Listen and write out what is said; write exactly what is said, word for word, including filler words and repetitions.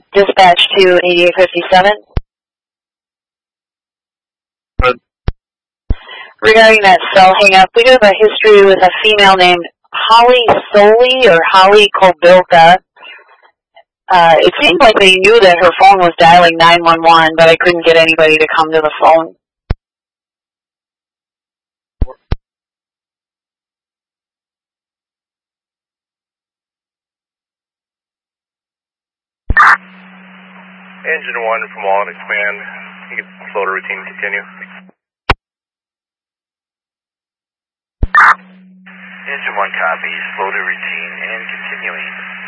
Dispatch to eighty-eight fifty-seven. Good. Regarding that cell hang-up, we do have a history with a female named Holly Soley or Holly Kobilka. Uh, it seemed like they knew that her phone was dialing nine one one, but I couldn't get anybody to come to the phone. Engine one from Walnut Command. You can floater routine continue. Engine one copies, floater routine and continuing.